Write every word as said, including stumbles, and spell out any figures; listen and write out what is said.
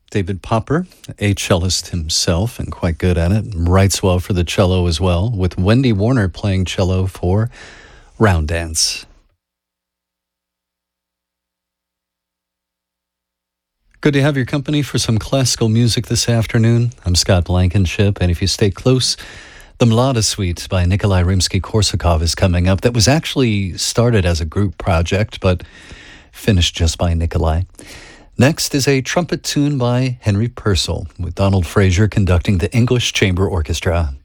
David Popper, a cellist himself and quite good at it, writes well for the cello as well, with Wendy Warner playing cello for Round Dance. Good to have your company for some classical music this afternoon. I'm Scott Blankenship, and if you stay close, the Mlada Suite by Nikolai Rimsky-Korsakov is coming up. That was actually started as a group project, but finished just by Nikolai. Next is a trumpet tune by Henry Purcell, with Donald Fraser conducting the English Chamber Orchestra.